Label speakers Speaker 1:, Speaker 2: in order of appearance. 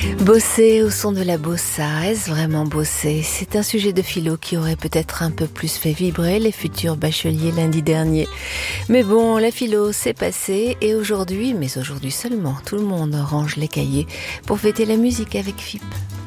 Speaker 1: Bosser au son de la bossa, est-ce vraiment bosser? C'est un sujet de philo qui aurait peut-être un peu plus fait vibrer les futurs bacheliers lundi dernier. Mais bon, la philo, c'est passé et aujourd'hui, mais aujourd'hui seulement, tout le monde range les cahiers pour fêter la musique avec FIP.